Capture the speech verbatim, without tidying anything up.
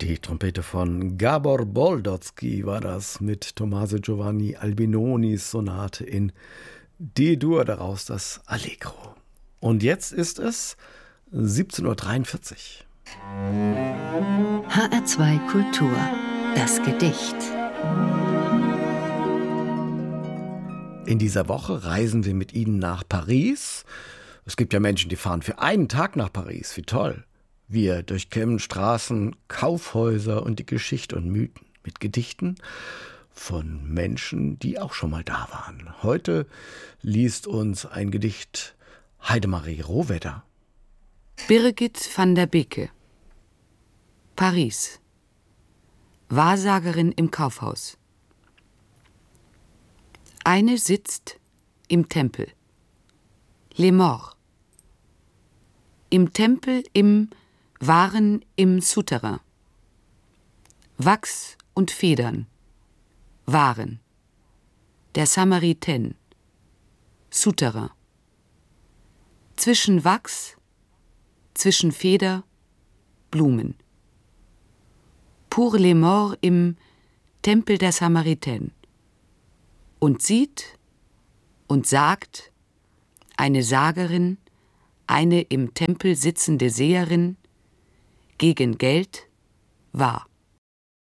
Die Trompete von Gabor Boldocky war das mit Tommaso Giovanni Albinonis Sonate in D-Dur, daraus das Allegro. Und jetzt ist es siebzehn Uhr dreiundvierzig. H R zwei Kultur, das Gedicht. In dieser Woche reisen wir mit Ihnen nach Paris. Es gibt ja Menschen, die fahren für einen Tag nach Paris. Wie toll. Wir durchkämmen Straßen, Kaufhäuser und die Geschichte und Mythen mit Gedichten von Menschen, die auch schon mal da waren. Heute liest uns ein Gedicht Heidemarie Rohwedder. Birgit van der Beke. Paris. Wahrsagerin im Kaufhaus. Eine sitzt im Tempel. Les Morts. Im Tempel im Waren im Souterrain. Wachs und Federn. Waren. Der Samaritaine. Souterrain. Zwischen Wachs, zwischen Feder, Blumen. Pour les Morts im Tempel der Samaritaine. Und sieht und sagt eine Sagerin, eine im Tempel sitzende Seherin, gegen Geld wahr.